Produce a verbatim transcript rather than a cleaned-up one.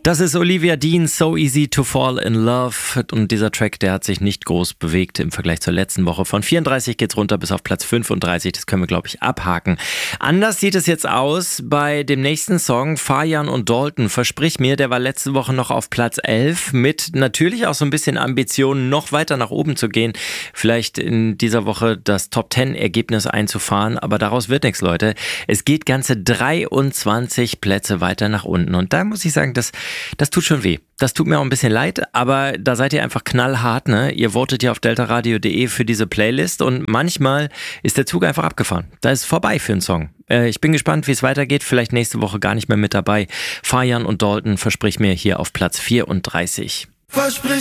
Das ist Olivia Dean, So Easy to Fall in Love. Und dieser Track, der hat sich nicht groß bewegt im Vergleich zur letzten Woche. Von vierunddreißig geht's runter bis auf Platz fünfunddreißig. Das können wir, glaube ich, abhaken. Anders sieht es jetzt aus bei dem nächsten Song, Fajan und Dalton. Versprich mir, der war letzte Woche noch auf Platz elf. Mit natürlich auch so ein bisschen Ambitionen, noch weiter nach oben zu gehen. Vielleicht in dieser Woche das Top zehn Ergebnis einzufahren. Aber daraus wird nichts, Leute. Es geht ganze dreiundzwanzig Plätze weiter nach unten. Und da muss ich sagen, das Das tut schon weh. Das tut mir auch ein bisschen leid, aber da seid ihr einfach knallhart, ne? Ihr votet ja auf deltaradio punkt de für diese Playlist und manchmal ist der Zug einfach abgefahren. Da ist es vorbei für einen Song. Äh, ich bin gespannt, wie es weitergeht. Vielleicht nächste Woche gar nicht mehr mit dabei. Fajan und Dalton, versprich mir, hier auf Platz vierunddreißig. Versprich